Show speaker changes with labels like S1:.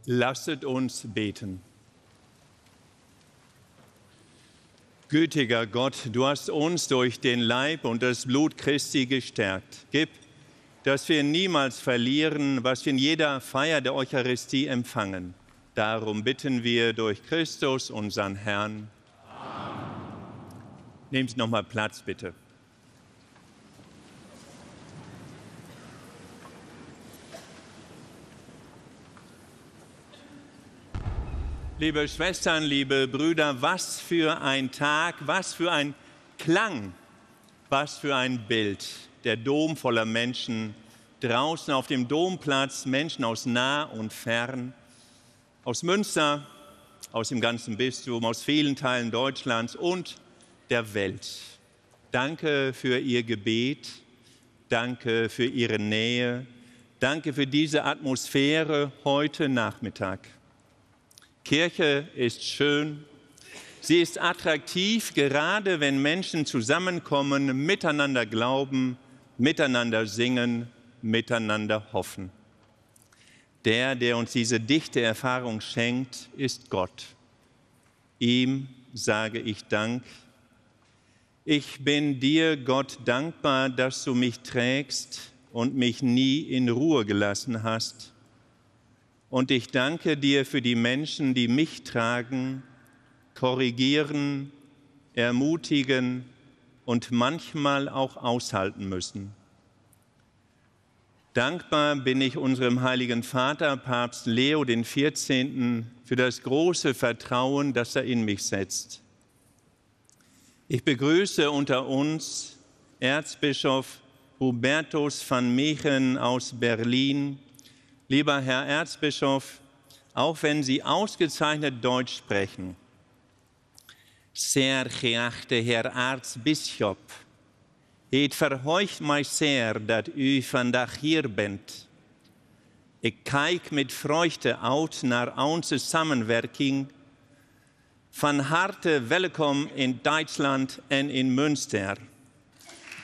S1: Lasset uns beten. Gütiger Gott, du hast uns durch den Leib und das Blut Christi gestärkt. Gib, dass wir niemals verlieren, was wir in jeder Feier der Eucharistie empfangen. Darum bitten wir durch Christus, unseren Herrn. Amen. Nehmen Sie noch mal Platz, bitte. Liebe Schwestern, liebe Brüder, was für ein Tag, was für ein Klang, was für ein Bild. Der Dom voller Menschen, draußen auf dem Domplatz, Menschen aus nah und fern, aus Münster, aus dem ganzen Bistum, aus vielen Teilen Deutschlands und der Welt. Danke für Ihr Gebet, danke für Ihre Nähe, danke für diese Atmosphäre heute Nachmittag. Kirche ist schön, sie ist attraktiv, gerade wenn Menschen zusammenkommen, miteinander glauben, miteinander singen, miteinander hoffen. Der uns diese dichte Erfahrung schenkt, ist Gott. Ihm sage ich Dank. Ich bin dir, Gott, dankbar, dass du mich trägst und mich nie in Ruhe gelassen hast. Und ich danke dir für die Menschen, die mich tragen, korrigieren, ermutigen und manchmal auch aushalten müssen. Dankbar bin ich unserem heiligen Vater, Papst Leo XIV., für das große Vertrauen, das er in mich setzt. Ich begrüße unter uns Erzbischof Hubertus van Meegen aus Berlin. Lieber Herr Erzbischof, auch wenn Sie ausgezeichnet Deutsch sprechen, sehr geachte Herr Aartsbisschop, het verheugt mij zeer dat u vandaag hier bent. Ik kijk met vreugde uit naar onze samenwerking. Van harte welkom in Duitsland en in Münster.